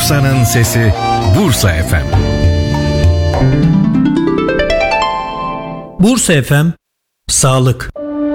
Bursa'nın sesi Bursa FM. Bursa FM Sağlık.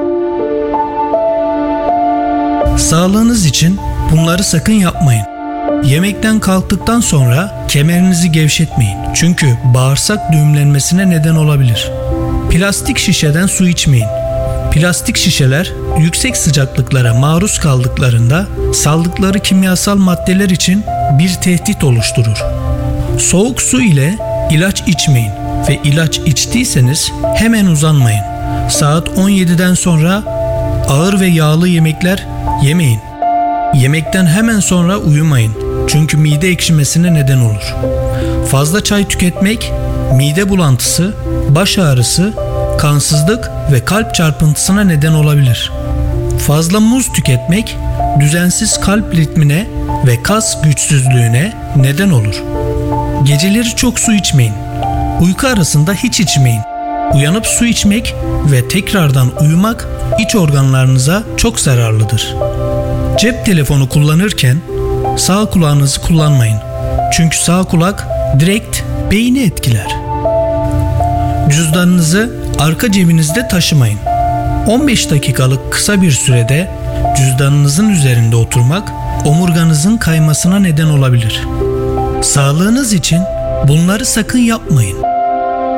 Sağlığınız için bunları sakın yapmayın. Yemekten kalktıktan sonra kemerinizi gevşetmeyin. Çünkü bağırsak düğümlenmesine neden olabilir. Plastik şişeden su içmeyin. Plastik şişeler yüksek sıcaklıklara maruz kaldıklarında saldıkları kimyasal maddeler için bir tehdit oluşturur. Soğuk su ile ilaç içmeyin ve ilaç içtiyseniz hemen uzanmayın. Saat 17'den sonra ağır ve yağlı yemekler yemeyin. Yemekten hemen sonra uyumayın çünkü mide ekşimesine neden olur. Fazla çay tüketmek mide bulantısı, baş ağrısı, kansızlık ve kalp çarpıntısına neden olabilir. Fazla muz tüketmek düzensiz kalp ritmine ve kas güçsüzlüğüne neden olur. Geceleri çok su içmeyin. Uyku arasında hiç içmeyin. Uyanıp su içmek ve tekrardan uyumak iç organlarınıza çok zararlıdır. Cep telefonu kullanırken sağ kulağınızı kullanmayın. Çünkü sağ kulak direkt beyni etkiler. Cüzdanınızı arka cebinizde taşımayın. 15 dakikalık kısa bir sürede cüzdanınızın üzerinde oturmak omurganızın kaymasına neden olabilir. Sağlığınız için bunları sakın yapmayın.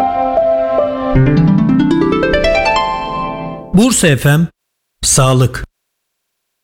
Bursa FM Sağlık.